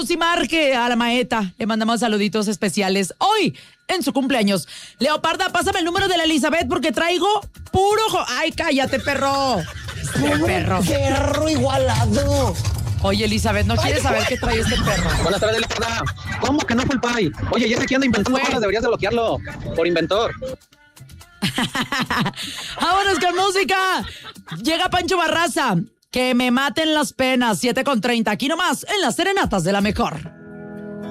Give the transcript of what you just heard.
y marque a la Maeta. Le mandamos saluditos especiales hoy en su cumpleaños. Leoparda, pásame el número de la Elizabeth porque traigo puro... ¡Ay, cállate, perro! Perro igualado. Oye, Elizabeth, ¿no quieres saber qué trae este perro? Buenas tardes, Leoparda. ¿Cómo que no fue el pay? Oye, ya sé que anda inventando cosas, deberías de bloquearlo por inventor. ¡Vámonos con música! Llega Pancho Barraza. Que me maten las penas, 7:30. Aquí nomás, en las serenatas de la mejor.